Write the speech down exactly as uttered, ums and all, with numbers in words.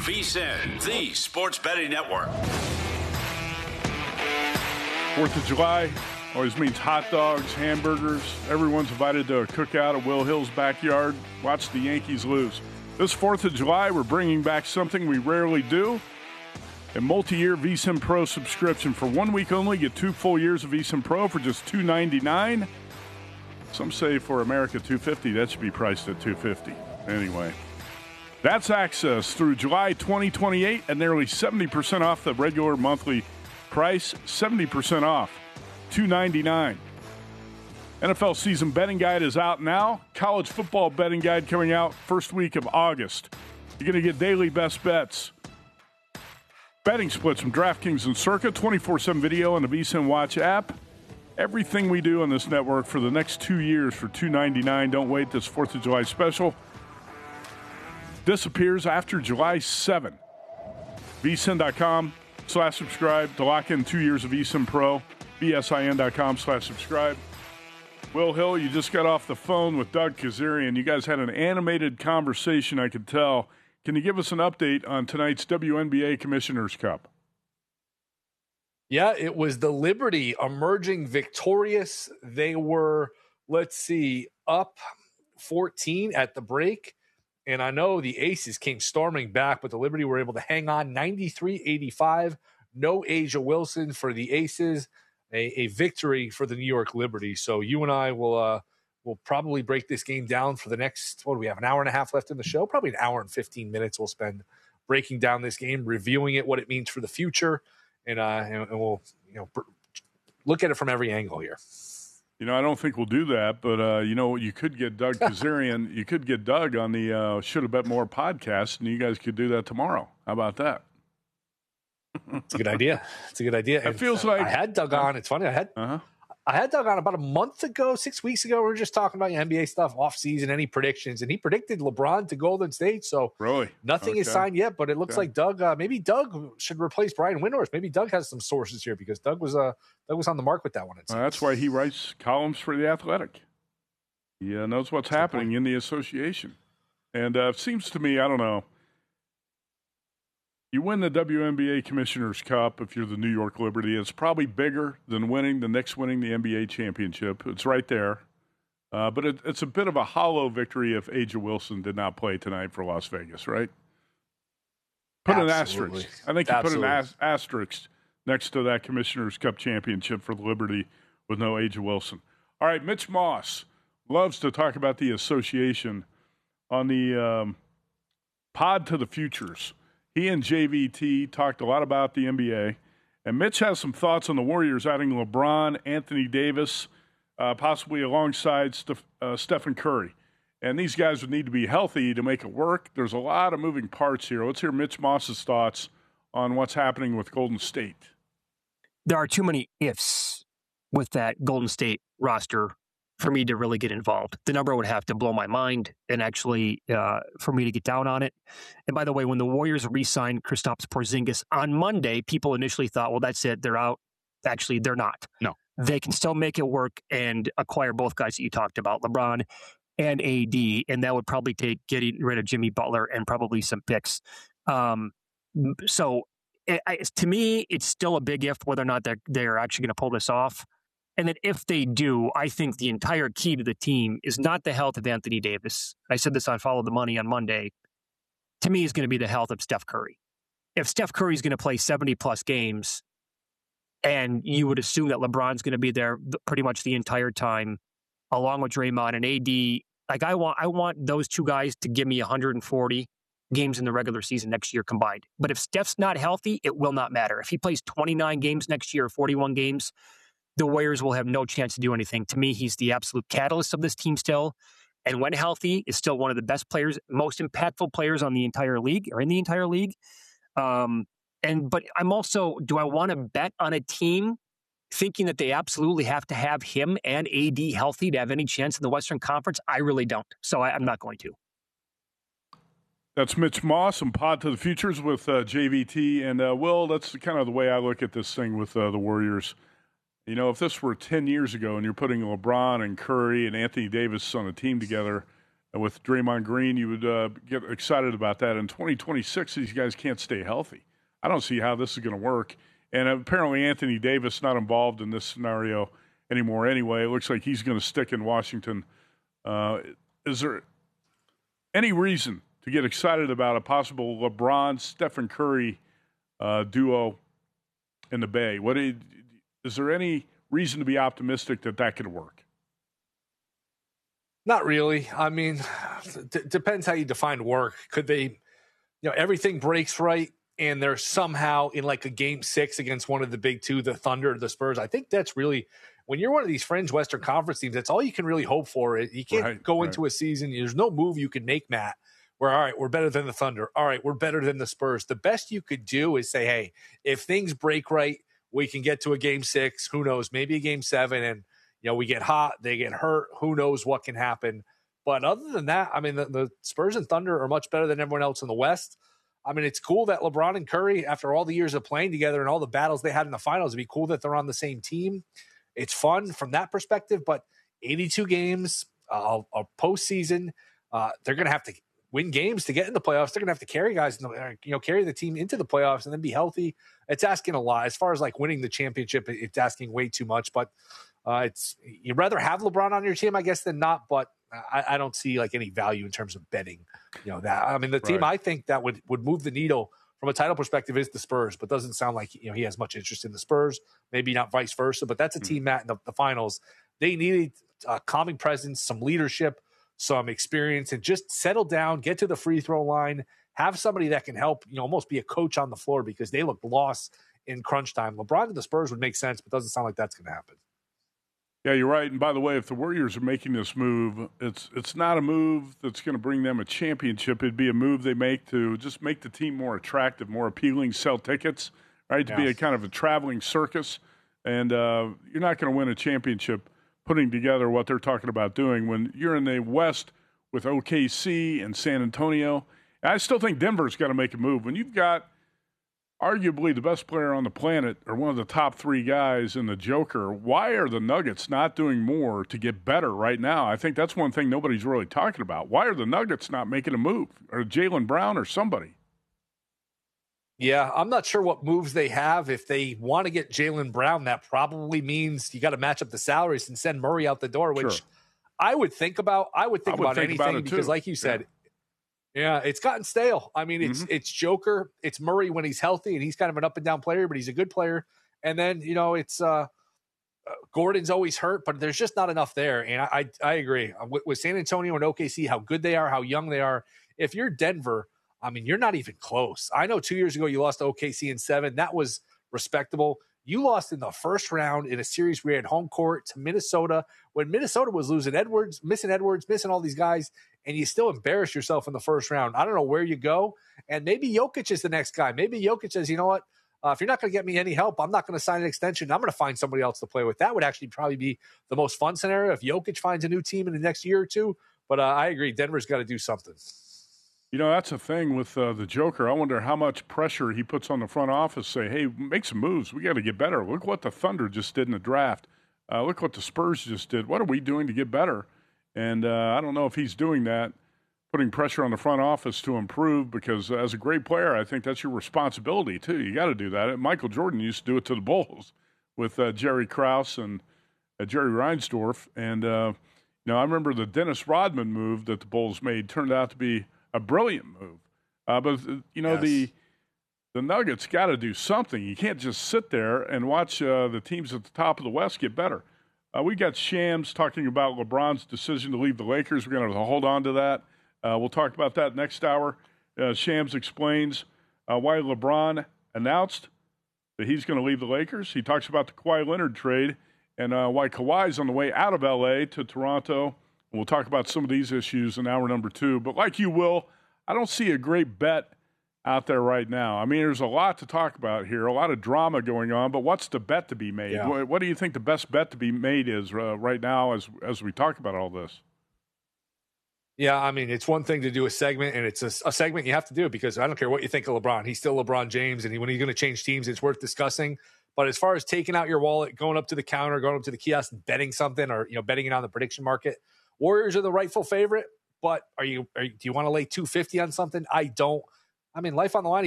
VSiN, the Sports Betting Network. Fourth of July always means hot dogs, hamburgers. Everyone's invited to a cookout at Will Hill's backyard. Watch the Yankees lose. This fourth of July, we're bringing back something we rarely do. A multi-year VSiN Pro subscription. For one week only, get two full years of VSiN Pro for just two dollars and ninety-nine cents. Some say for America two hundred fifty dollars, that should be priced at two hundred fifty dollars. Anyway, that's access through July twenty twenty-eight at nearly seventy percent off the regular monthly price. seventy percent off, two dollars and ninety-nine cents. N F L season betting guide is out now. College football betting guide coming out first week of August. You're going to get daily best bets, betting splits from DraftKings and Circa, twenty-four seven video on the VSiN Watch app. Everything we do on this network for the next two years for two dollars and ninety-nine cents. Don't wait, this fourth of July special disappears after July seventh. VSiN.com slash subscribe to lock in two years of VSiN Pro. VSIN.com slash subscribe. Will Hill, you just got off the phone with Doug Kezirian. You guys had an animated conversation, I could tell. Can you give us an update on tonight's W N B A Commissioner's Cup? Yeah, it was the Liberty emerging victorious. They were, let's see, up fourteen at the break. And I know the Aces came storming back, but the Liberty were able to hang on ninety-three eighty-five. No A'ja Wilson for the Aces. A, a victory for the New York Liberty. So you and I will uh, will probably break this game down for the next, what do we have, an hour and a half left in the show? Probably an hour and fifteen minutes we'll spend breaking down this game, reviewing it, what it means for the future. And, uh, and, and we'll you know look at it from every angle here. You know, I don't think we'll do that, but, uh, you know, you could get Doug Kezirian. You could get Doug on the uh, Should Have Bet More podcast, and you guys could do that tomorrow. How about that? It's a good idea. It's a good idea. It And feels like I had Doug on. It's funny. I had uh-huh. I had Doug on about a month ago, six weeks ago. We were just talking about N B A stuff, off season, any predictions, and he predicted LeBron to Golden State. So really, nothing okay. is signed yet, but it looks okay. like Doug. Uh, maybe Doug should replace Brian Windhorst. Maybe Doug has some sources here because Doug was uh, Doug was on the mark with that one. Uh, that's why he writes columns for The Athletic. He uh, knows what's that's happening in the association, and uh, it seems to me, I don't know. You win the W N B A Commissioner's Cup if you're the New York Liberty. It's probably bigger than winning the Knicks winning the N B A championship. It's right there. Uh, but it, it's a bit of a hollow victory if A'ja Wilson did not play tonight for Las Vegas, right? Put Absolutely. an asterisk. I think you Absolutely. put an as- asterisk next to that Commissioner's Cup championship for the Liberty with no A'ja Wilson. All right, Mitch Moss loves to talk about the association on the um, Pod to the Futures. He and J V T talked a lot about the N B A, and Mitch has some thoughts on the Warriors adding LeBron, Anthony Davis, uh, possibly alongside Steph, uh, Stephen Curry. And these guys would need to be healthy to make it work. There's a lot of moving parts here. Let's hear Mitch Moss's thoughts on what's happening with Golden State. There are too many ifs with that Golden State roster for me to really get involved. The number would have to blow my mind and actually uh, for me to get down on it. And by the way, when the Warriors re-signed Kristaps Porzingis on Monday, people initially thought, well, that's it. They're out. Actually, they're not. No. They can still make it work and acquire both guys that you talked about, LeBron and A D, and that would probably take getting rid of Jimmy Butler and probably some picks. Um, so it, I, to me, it's still a big if whether or not they're, they're actually going to pull this off. And that if they do, I think the entire key to the team is not the health of Anthony Davis. I said this on Follow the Money on Monday. To me, is going to be the health of Steph Curry. If Steph Curry is going to play seventy-plus games, and you would assume that LeBron's going to be there pretty much the entire time, along with Draymond and A D, like I want, I want those two guys to give me one hundred forty games in the regular season next year combined. But if Steph's not healthy, it will not matter. If he plays twenty-nine games next year, forty-one games, the Warriors will have no chance to do anything. To me, he's the absolute catalyst of this team still. And when healthy, is still one of the best players, most impactful players on the entire league or in the entire league. Um, and but I'm also, do I want to bet on a team thinking that they absolutely have to have him and A D healthy to have any chance in the Western Conference? I really don't. So I, I'm not going to. That's Mitch Moss and Pod to the Futures with uh, J V T. And, uh, Will, that's kind of the way I look at this thing with uh, the Warriors. You know, if this were ten years ago and you're putting LeBron and Curry and Anthony Davis on a team together, And with Draymond Green, you would uh, get excited about that. In twenty twenty-six, these guys can't stay healthy. I don't see how this is going to work. And apparently Anthony Davis not involved in this scenario anymore anyway. It looks like he's going to stick in Washington. Uh, is there any reason to get excited about a possible LeBron-Stephen Curry uh, duo in the Bay? What is, is there any reason to be optimistic that that could work? Not really. I mean, d- depends how you define work. Could they, you know, everything breaks right and they're somehow in like a game six against one of the big two, the Thunder or the Spurs. I think that's really, when you're one of these fringe Western Conference teams, that's all you can really hope for. You can't right, go right. into a season. There's no move you can make, Matt, where, all right, we're better than the Thunder. All right, we're better than the Spurs. The best you could do is say, hey, if things break right, we can get to a game six. Who knows? Maybe a game seven. And, you know, we get hot, they get hurt. Who knows what can happen? But other than that, I mean, the, the Spurs and Thunder are much better than everyone else in the West. I mean, it's cool that LeBron and Curry, after all the years of playing together and all the battles they had in the finals, it'd be cool that they're on the same team. It's fun from that perspective, but eighty-two games, uh, a postseason, uh, they're going to have to win games to get in the playoffs. They're going to have to carry guys, in the, you know, carry the team into the playoffs and then be healthy. It's asking a lot. As far as like winning the championship, it's asking way too much. But uh, it's you'd rather have LeBron on your team, I guess, than not. But I, I don't see like any value in terms of betting. You know that. I mean, the team right. I think that would would move the needle from a title perspective is the Spurs, but doesn't sound like you know he has much interest in the Spurs. Maybe not vice versa, but that's a team that in the, the finals they needed a calming presence, some leadership, some experience, and just settle down, get to the free throw line, have somebody that can help. You know, almost be a coach on the floor because they looked lost in crunch time. LeBron and the Spurs would make sense, but doesn't sound like that's going to happen. Yeah, you're right. And by the way, if the Warriors are making this move, it's it's not a move that's going to bring them a championship. It'd be a move they make to just make the team more attractive, more appealing, sell tickets, right? To yeah. be a kind of a traveling circus. And uh, you're not going to win a championship putting together what they're talking about doing when you're in the West with O K C and San Antonio. And I still think Denver's got to make a move. When you've got arguably the best player on the planet or one of the top three guys in the Joker, why are the Nuggets not doing more to get better right now? I think that's one thing nobody's really talking about. Why are the Nuggets not making a move? Or Jaylen Brown or somebody? Yeah, I'm not sure what moves they have. If they want to get Jaylen Brown, that probably means you got to match up the salaries and send Murray out the door, which sure. I would think about. I would think I would about think anything about because, like you said, yeah. yeah, it's gotten stale. I mean, it's mm-hmm. it's Joker, it's Murray when he's healthy, and he's kind of an up and down player, but he's a good player. And then you know, it's uh, Gordon's always hurt, but there's just not enough there. And I I, I agree with, with San Antonio and O K C, how good they are, how young they are. If you're Denver, I mean, you're not even close. I know two years ago you lost to O K C in seven. That was respectable. You lost in the first round in a series where you had home court to Minnesota when Minnesota was losing Edwards, missing Edwards, missing all these guys, and you still embarrassed yourself in the first round. I don't know where you go. And maybe Jokic is the next guy. Maybe Jokic says, you know what? Uh, if you're not going to get me any help, I'm not going to sign an extension. I'm going to find somebody else to play with. That would actually probably be the most fun scenario if Jokic finds a new team in the next year or two. But uh, I agree. Denver's got to do something. You know, that's the thing with uh, the Joker. I wonder how much pressure he puts on the front office. Say, hey, make some moves. We got to get better. Look what the Thunder just did in the draft. Uh, look what the Spurs just did. What are we doing to get better? And uh, I don't know if he's doing that, putting pressure on the front office to improve, because as a great player, I think that's your responsibility, too. You got to do that. Michael Jordan used to do it to the Bulls with uh, Jerry Krause and uh, Jerry Reinsdorf. And, uh, you know, I remember the Dennis Rodman move that the Bulls made turned out to be a brilliant move. Uh, but, you know, yes. the the Nuggets got to do something. You can't just sit there and watch uh, the teams at the top of the West get better. Uh, we got Shams talking about LeBron's decision to leave the Lakers. We're going to hold on to that. Uh, we'll talk about that next hour. Uh, Shams explains uh, why LeBron announced that he's going to leave the Lakers. He talks about the Kawhi Leonard trade and uh, why Kawhi's on the way out of L A to Toronto. We'll talk about some of these issues in hour number two. But like you, Will, I don't see a great bet out there right now. I mean, there's a lot to talk about here, a lot of drama going on, but what's the bet to be made? Yeah. What, what do you think the best bet to be made is uh, right now as as we talk about all this? Yeah, I mean, it's one thing to do a segment, and it's a, a segment you have to do because I don't care what you think of LeBron. He's still LeBron James, and he, when he's going to change teams, it's worth discussing. But as far as taking out your wallet, going up to the counter, going up to the kiosk and betting something or, you know, betting it on the prediction market, Warriors are the rightful favorite, But are you, are you do you want to lay two fifty on something? I don't. I mean, life on the line.